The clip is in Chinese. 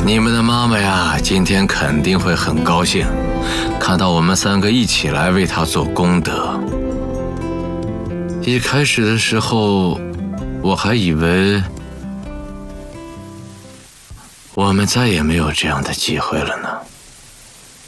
你们的妈妈呀，今天肯定会很高兴，看到我们3个一起来为她做功德。一开始的时候，我还以为我们再也没有这样的机会了呢。